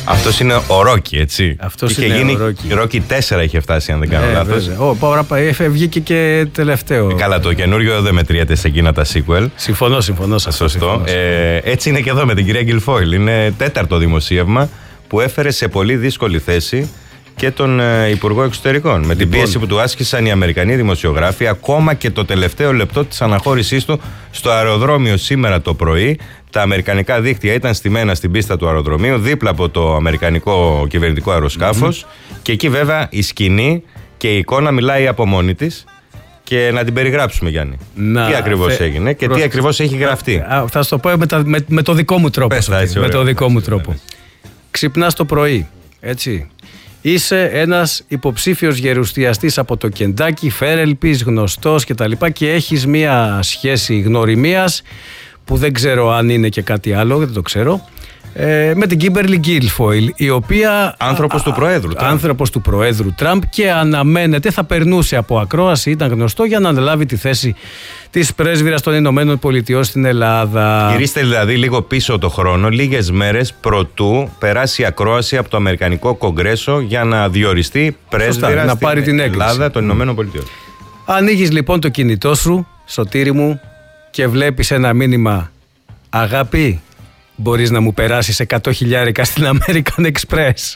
Αυτός είναι ο Ρόκι, έτσι. Αυτός είχε είναι γίνει ο Ρόκι. Ρόκι 4 είχε φτάσει, αν δεν κάνω λάθος. Βγήκε και τελευταίο. Καλά, το καινούριο δεν μετριέται σε εκείνα τα sequel. Συμφωνώ σε αυτό. Σωστό. Έτσι είναι και εδώ με την κυρία Γκιλφόιλ. Είναι 4ο δημοσίευμα που έφερε σε πολύ δύσκολη θέση και τον Υπουργό Εξωτερικών. Με την πίεση που του άσκησαν οι Αμερικανοί δημοσιογράφοι, ακόμα και το τελευταίο λεπτό της αναχώρησής του στο αεροδρόμιο σήμερα το πρωί. Τα αμερικανικά δίκτυα ήταν στημένα στην πίστα του αεροδρομίου, δίπλα από το αμερικανικό κυβερνητικό αεροσκάφος. Και εκεί βέβαια η σκηνή και η εικόνα μιλάει από μόνη της. Και να την περιγράψουμε, Γιάννη. Τι ακριβώς έγινε και τι ακριβώς έχει γραφτεί. Θα σου το πω με το δικό μου τρόπο. Με το δικό μου τρόπο. Ξυπνάς το πρωί, έτσι. Είσαι ένας υποψήφιος γερουστιαστής από το Κεντάκι, φέρελπης, γνωστός κτλ. Και έχεις μία σχέση γνωριμίας που δεν ξέρω αν είναι και κάτι άλλο, δεν το ξέρω, με την Κίμπερλι Γκίλφοιλ, η οποία άνθρωπος του Προέδρου Τραμπ, και αναμένεται θα περνούσε από ακρόαση, ήταν γνωστό, για να αναλάβει τη θέση της πρέσβυρας των Ηνωμένων Πολιτειών στην Ελλάδα. Γυρίστε δηλαδή λίγο πίσω το χρόνο, λίγες μέρες προτού περάσει ακρόαση από το Αμερικανικό Κογκρέσο για να διοριστεί πρέσβυρα να πάρει την Ελλάδα των Ηνωμένων Πολιτειών. Ανοίγεις λοιπόν το κινητό σου, Σωτήρη μου, και βλέπεις ένα μήνυμα: αγάπη, μπορείς να μου περάσεις 100 χιλιάρικα στην American Express?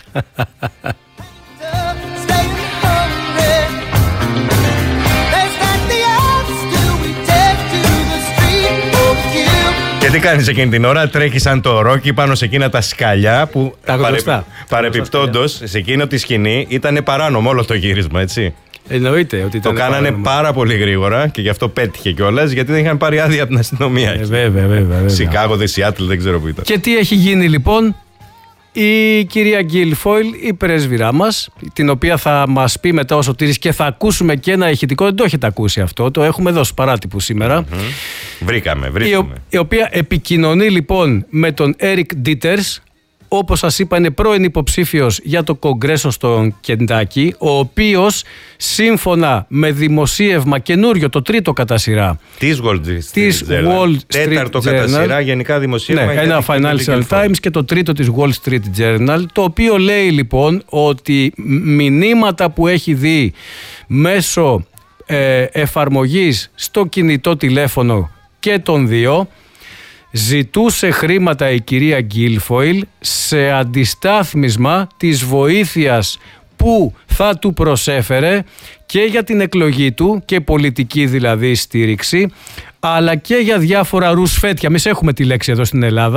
Και τι κάνεις εκείνη την ώρα? Τρέχεις σαν το Ρόκι πάνω σε εκείνα τα σκαλιά που παρεπιπτόντως σε εκείνο τη σκηνή ήταν παράνομο όλο το γύρισμα, έτσι. Εννοείται ότι το κάνανε παράνομο. Πάρα πολύ γρήγορα και γι' αυτό πέτυχε κιόλας, γιατί δεν είχαν πάρει άδεια από την αστυνομία. Βέβαια. Σικάγο, Σιάτλ, δεν ξέρω που ήταν. Και τι έχει γίνει λοιπόν? Η κυρία Γκίλφοιλ, η πρέσβυρά μας, την οποία θα μας πει μετά ο Σωτήρης, και θα ακούσουμε και ένα ηχητικό, δεν το έχετε ακούσει αυτό, το έχουμε δώσει παράτυπου σήμερα. Βρήκαμε. Η οποία επικοινωνεί λοιπόν με τον Έρικ Ντίτερς, όπως σας είπα είναι πρώην υποψήφιος για το Κογκρέσο στον Κεντάκι, ο οποίος σύμφωνα με δημοσίευμα καινούριο, το τρίτο κατά σειρά της Wall Street τέταρτο κατά σειρά γενικά δημοσίευμα, ένα Financial Times και το τρίτο της Wall Street Journal, το οποίο λέει λοιπόν ότι μηνύματα που έχει δει μέσω εφαρμογής στο κινητό τηλέφωνο και των δύο, ζητούσε χρήματα η κυρία Γκίλφοιλ σε αντιστάθμισμα της βοήθειας που θα του προσέφερε και για την εκλογή του, και πολιτική δηλαδή στήριξη, αλλά και για διάφορα ρουσφέτια. Εμείς έχουμε τη λέξη εδώ στην Ελλάδα.